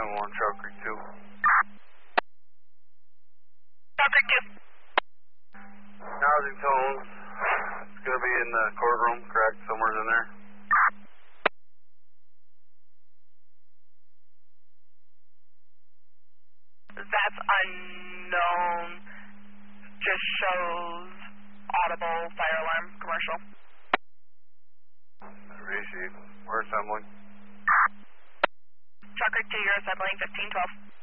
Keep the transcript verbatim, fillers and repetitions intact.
nine one one, Trail Creek two. Trail Creek two. Housing tones. It's going to be in the courtroom, correct? Somewhere in there. That's unknown. Just shows audible fire alarm commercial. Receive. We're assembling. Trail Creek two, you're assembling fifteen twelve.